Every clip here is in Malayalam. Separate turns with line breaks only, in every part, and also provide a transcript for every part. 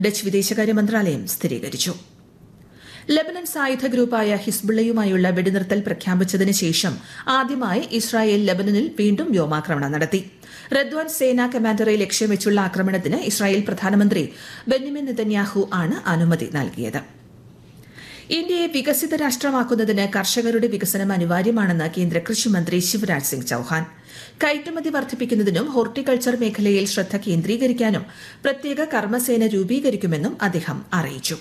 ഡച്ച് വിദേശകാര്യ മന്ത്രാലയം സ്ഥിരീകരിച്ചു. ലെബനൻ സായുധ ഗ്രൂപ്പായ ഹിസ്ബുള്ളയുമായുള്ള വെടിനിർത്തൽ പ്രഖ്യാപിച്ചതിന് ശേഷം ആദ്യമായി ഇസ്രായേൽ ലെബനനിൽ വീണ്ടും വ്യോമാക്രമണം നടത്തി. റദ്വാൻ സേനാ കമാൻഡറെ ലക്ഷ്യം വെച്ചുള്ള ആക്രമണത്തിന് ഇസ്രായേൽ പ്രധാനമന്ത്രി ബെന്യാമിൻ നെതന്യാഹു ആണ് അനുമതി നൽകിയത്. ഇന്ത്യയെ വികസിത രാഷ്ട്രമാക്കുന്നതിന് കർഷകരുടെ വികസനം അനിവാര്യമാണെന്ന് കേന്ദ്ര കൃഷിമന്ത്രി ശിവരാജ് സിംഗ് ചൌഹാൻ. കയറ്റുമതി വർദ്ധിപ്പിക്കുന്നതിനും ഹോർട്ടിക്കൾച്ചർ മേഖലയിൽ ശ്രദ്ധ കേന്ദ്രീകരിക്കാനും പ്രത്യേക കർമ്മസേന രൂപീകരിക്കുമെന്നും അദ്ദേഹം അറിയിച്ചു.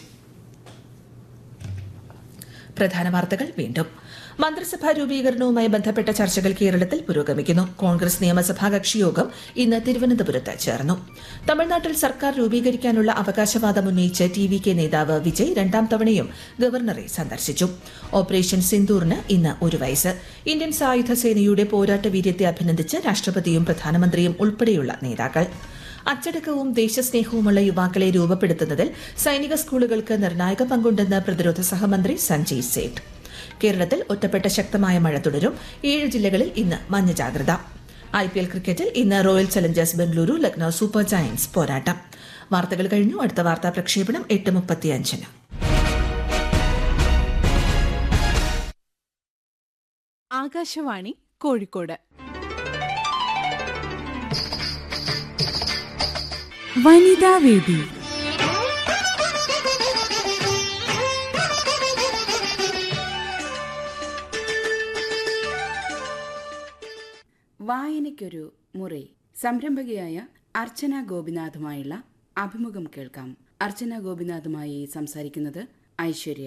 പ്രധാന വാർത്തകൾ വീണ്ടും. മന്ത്രിസഭാ രൂപീകരണവുമായി ബന്ധപ്പെട്ട ചർച്ചകൾ കേരളത്തിൽ പുരോഗമിക്കുന്നു. കോൺഗ്രസ് നിയമസഭാ കക്ഷിയോഗം ഇന്ന് തിരുവനന്തപുരത്ത് ചേർന്നു. തമിഴ്നാട്ടിൽ സർക്കാർ രൂപീകരിക്കാനുള്ള അവകാശവാദം ഉന്നയിച്ച് TVK നേതാവ് വിജയ് രണ്ടാം തവണയും ഗവർണറെ സന്ദർശിച്ചു. ഓപ്പറേഷൻ സിന്ദൂറിന് ഇന്ന് 1 വയസ്സ്. ഇന്ത്യൻ സായുധ സേനയുടെ പോരാട്ട വീര്യത്തെ അഭിനന്ദിച്ച് രാഷ്ട്രപതിയും പ്രധാനമന്ത്രിയും ഉൾപ്പെടെയുള്ള നേതാക്കൾ. അച്ചടക്കവും ദേശസ്നേഹവുമുള്ള യുവാക്കളെ രൂപപ്പെടുത്തുന്നതിൽ സൈനിക സ്കൂളുകൾക്ക് നിർണായക പങ്കുണ്ടെന്ന് പ്രതിരോധ സഹമന്ത്രി സഞ്ജയ് സേഠ്. കേരളത്തിൽ ഒറ്റപ്പെട്ട ശക്തമായ മഴ തുടരും. 7 ജില്ലകളിൽ ഇന്ന് മഞ്ഞ ജാഗ്രത. IPL ക്രിക്കറ്റിൽ ഇന്ന് royal Challengers Bengaluru Lucknow super Giants പോരാട്ടം. വാർത്തകൾ കഴിഞ്ഞു. അടുത്ത വാർത്താ പ്രക്ഷേപണം 8:35.
ആകാശവാണി കോഴിക്കോട്. വനിതാവേദി.
വായനയ്ക്കൊരു മുറി. സംരംഭകയായ അർച്ചന ഗോപിനാഥുമായുള്ള അഭിമുഖം കേൾക്കാം. അർച്ചന ഗോപിനാഥുമായി സംസാരിക്കുന്നത് ഐശ്വര്യ.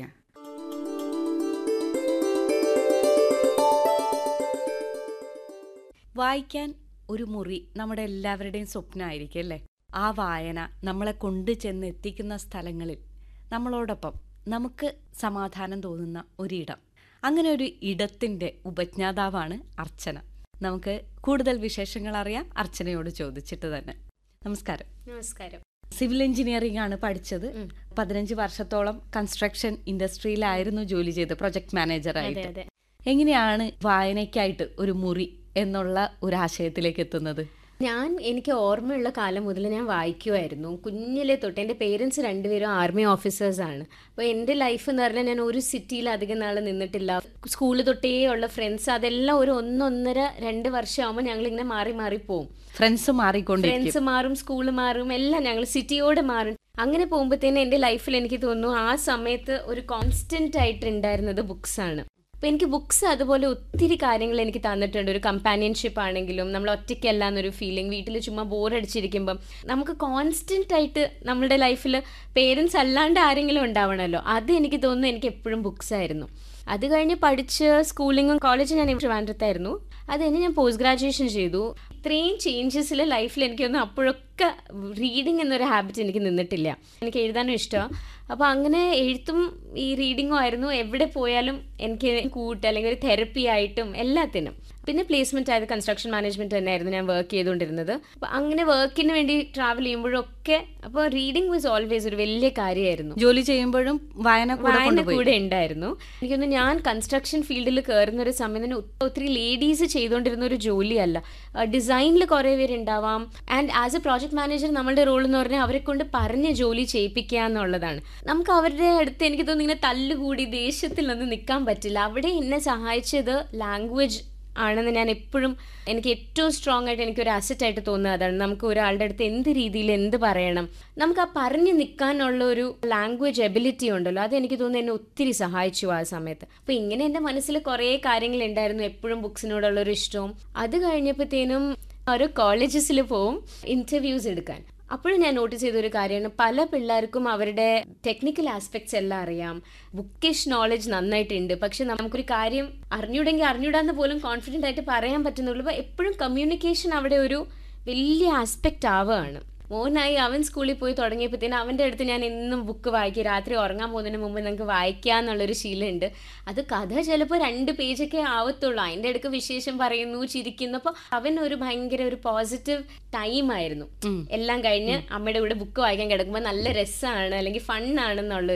വായിക്കാൻ ഒരു മുറി നമ്മുടെ എല്ലാവരുടെയും സ്വപ്നമായിരിക്കും അല്ലേ? ആ വായന നമ്മളെ കൊണ്ടു ചെന്ന് എത്തിക്കുന്ന സ്ഥലങ്ങളിൽ നമ്മളോടൊപ്പം നമുക്ക് സമാധാനം തോന്നുന്ന ഒരിടം. അങ്ങനെ ഒരു ഇടത്തിന്റെ ഉപജ്ഞാതാവാണ് അർച്ചന. നമുക്ക് കൂടുതൽ വിശേഷങ്ങൾ അറിയാം അർച്ചനയോട് ചോദിച്ചിട്ട് തന്നെ. നമസ്കാരം.
നമസ്കാരം.
സിവിൽ എഞ്ചിനീയറിംഗ് ആണ് പഠിച്ചത്. 15 വർഷത്തോളം കൺസ്ട്രക്ഷൻ ഇൻഡസ്ട്രിയിലായിരുന്നു ജോലി ചെയ്ത് പ്രൊജക്ട് മാനേജറായിട്ട്. എങ്ങനെയാണ് വായനയ്ക്കായിട്ട് ഒരു മുറി എന്നുള്ള ഒരു ആശയത്തിലേക്ക് എത്തുന്നത്?
എനിക്ക് ഓർമ്മയുള്ള കാലം മുതൽ ഞാൻ വായിക്കുമായിരുന്നു. കുഞ്ഞിലെ തൊട്ട്. എൻ്റെ പേരൻസ് രണ്ടുപേരും ആർമി ഓഫീസേഴ്സാണ്. അപ്പോൾ എൻ്റെ ലൈഫ് എന്ന് പറഞ്ഞാൽ ഞാൻ ഒരു സിറ്റിയിൽ അധികം നാൾ നിന്നിട്ടില്ല. സ്കൂൾ തൊട്ടേ ഉള്ള ഫ്രണ്ട്സ് അതെല്ലാം ഒരു 1-1.5-2 വർഷമാകുമ്പോൾ ഞങ്ങളിങ്ങനെ മാറി മാറി പോവും.
ഫ്രണ്ട്സ്
മാറും, സ്കൂൾ മാറും, എല്ലാം ഞങ്ങൾ സിറ്റിയോട് മാറും. അങ്ങനെ പോകുമ്പോഴത്തേനും എൻ്റെ ലൈഫിൽ എനിക്ക് തോന്നുന്നു ആ സമയത്ത് ഒരു കോൺസ്റ്റന്റ് ആയിട്ട് ഉണ്ടായിരുന്നത് ബുക്സാണ്. അപ്പോൾ എനിക്ക് ബുക്സ് അതുപോലെ ഒത്തിരി കാര്യങ്ങൾ എനിക്ക് തന്നിട്ടുണ്ട്. ഒരു കമ്പാനിയൻഷിപ്പ് ആണെങ്കിലും നമ്മൾ ഒറ്റയ്ക്കല്ല എന്നൊരു ഫീലിംഗ്. വീട്ടിൽ ചുമ്മാ ബോറടിച്ചിരിക്കുമ്പം നമുക്ക് കോൺസ്റ്റന്റ് ആയിട്ട് നമ്മുടെ ലൈഫിൽ പേരൻസ് അല്ലാണ്ട് ആരെങ്കിലും ഉണ്ടാവണമല്ലോ. അത് എനിക്ക് തോന്നുന്നു എനിക്ക് എപ്പോഴും ബുക്സ് ആയിരുന്നു. അത് കഴിഞ്ഞ് പഠിച്ച് സ്കൂളിങ്ങും കോളേജും ഞാൻ ട്രിവാൻഡ്രത്തായിരുന്നു. അത് കഴിഞ്ഞ് ഞാൻ പോസ്റ്റ് ഗ്രാജുവേഷൻ ചെയ്തു. ഇത്രയും ചേഞ്ചസിൽ ലൈഫിൽ എനിക്ക് തോന്നുന്നു അപ്പോഴൊക്കെ റീഡിങ് എന്നൊരു ഹാബിറ്റ് എനിക്ക് നിന്നിട്ടില്ല. എനിക്ക് എഴുതാനും ഇഷ്ടമാണ്. അപ്പോൾ അങ്ങനെ എഴുത്തും ഈ റീഡിങ്ങും ആയിരുന്നു. എവിടെ പോയാലും എനിക്ക് അല്ലെങ്കിൽ ഒരു തെറപ്പി ആയിട്ടും എല്ലാത്തിനും. പിന്നെ പ്ലേസ്മെന്റ് ആയത് കൺസ്ട്രക്ഷൻ മാനേജ്മെന്റ് തന്നെയായിരുന്നു ഞാൻ വർക്ക് ചെയ്തുകൊണ്ടിരുന്നത്. അപ്പോൾ അങ്ങനെ വർക്കിന് വേണ്ടി ട്രാവൽ ചെയ്യുമ്പോഴൊക്കെ അപ്പോൾ റീഡിങ് വാസ് ഓൾവേസ് ഒരു വലിയ കാര്യമായിരുന്നു.
ജോലി ചെയ്യുമ്പോഴും വായന
കൂടെ ഉണ്ടായിരുന്നു. എനിക്കൊന്ന് ഞാൻ കൺസ്ട്രക്ഷൻ ഫീൽഡിൽ കയറുന്ന ഒരു സമയം തന്നെ ഒത്തിരി ലേഡീസ് ചെയ്തുകൊണ്ടിരുന്ന ഒരു ജോലിയല്ല. ഡിസൈനിൽ കുറേ പേരുണ്ടാവാം. And as A project manager നമ്മളുടെ റോൾ എന്ന് പറഞ്ഞാൽ അവരെ കൊണ്ട് പറഞ്ഞ് ജോലി ചെയ്യിപ്പിക്കുക എന്നുള്ളതാണ്. നമുക്ക് അവരുടെ അടുത്ത് എനിക്ക് തോന്നുന്നു ഇങ്ങനെ തല്ലുകൂടി ദേഷ്യത്തിലൊന്നും നിൽക്കാൻ പറ്റില്ല. അവിടെ എന്നെ സഹായിച്ചത് ലാംഗ്വേജ് ആണെന്ന് ഞാൻ എപ്പോഴും എനിക്ക് ഏറ്റവും സ്ട്രോങ് ആയിട്ട് എനിക്കൊരു അസറ്റായിട്ട് തോന്നുന്നത് അതാണ്. നമുക്ക് ഒരാളുടെ അടുത്ത് എന്ത് രീതിയിൽ എന്ത് പറയണം, നമുക്ക് ആ പറഞ്ഞു നിൽക്കാനുള്ള ഒരു ലാംഗ്വേജ് എബിലിറ്റി ഉണ്ടല്ലോ, അതെനിക്ക് തോന്നുന്നു എന്നെ ഒത്തിരി സഹായിച്ചു ആ സമയത്ത്. അപ്പോൾ ഇങ്ങനെ എൻ്റെ മനസ്സിൽ കുറേ കാര്യങ്ങൾ ഉണ്ടായിരുന്നു, എപ്പോഴും ബുക്സിനോടുള്ളൊരു ഇഷ്ടവും. അത് കഴിഞ്ഞപ്പോഴത്തേനും ഒരു കോളേജസിൽ പോവും ഇൻ്റർവ്യൂസ് എടുക്കാൻ. അപ്പോഴും ഞാൻ നോട്ടീസ് ചെയ്തൊരു കാര്യമാണ്, പല പിള്ളേർക്കും അവരുടെ ടെക്നിക്കൽ ആസ്പെക്ട്സ് എല്ലാം അറിയാം, ബുക്കിഷ് നോളജ് നന്നായിട്ടുണ്ട്, പക്ഷെ നമുക്കൊരു കാര്യം അറിഞ്ഞൂടാന്ന് പോലും കോൺഫിഡൻ്റ് ആയിട്ട് പറയാൻ പറ്റുന്നുള്ളൂ. അപ്പോൾ എപ്പോഴും കമ്മ്യൂണിക്കേഷൻ അവിടെ ഒരു വലിയ ആസ്പെക്റ്റ് ആവുകയാണ്. മോനായി അവൻ സ്കൂളിൽ പോയി തുടങ്ങിയപ്പോഴത്തേനും അവൻ്റെ അടുത്ത് ഞാൻ എന്നും ബുക്ക് വായിക്കും. രാത്രി ഉറങ്ങാൻ പോകുന്നതിന് മുമ്പ് നമുക്ക് വായിക്കുക എന്നുള്ളൊരു ശീലമുണ്ട്. അത് കഥ ചിലപ്പോൾ 2 പേജൊക്കെ ആവത്തുള്ളൂ, അതിൻ്റെ ഇടയ്ക്ക് വിശേഷം പറയുന്നു, ചിരിക്കുന്നു. അപ്പോൾ അവൻ ഒരു ഭയങ്കര ഒരു പോസിറ്റീവ് ടൈമായിരുന്നു. എല്ലാം കഴിഞ്ഞ് അമ്മയുടെ കൂടെ ബുക്ക് വായിക്കാൻ കിടക്കുമ്പോൾ നല്ല രസമാണ് അല്ലെങ്കിൽ ഫണ്ണാണെന്നുള്ളൊരു.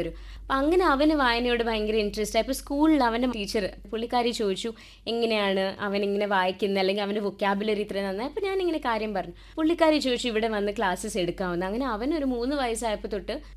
അപ്പം അങ്ങനെ അവന് വായനയോട് ഭയങ്കര ഇൻട്രസ്റ്റ് ആയി. ഇപ്പോൾ സ്കൂളിൽ അവൻ്റെ ടീച്ചർ പുള്ളിക്കാരി ചോദിച്ചു എങ്ങനെയാണ് അവനിങ്ങനെ വായിക്കുന്നത്, അല്ലെങ്കിൽ അവൻ്റെ വൊക്കാബുലറി ഇത്ര നന്നായി. അപ്പോൾ ഞാനിങ്ങനെ കാര്യം പറഞ്ഞു. പുള്ളിക്കാരി ചോദിച്ചു ഇവിടെ വന്ന് ക്ലാസ്സസ് എടുക്കാമെന്ന്. അങ്ങനെ അവനൊരു 3 വയസ്സായപ്പോൾ തൊട്ട്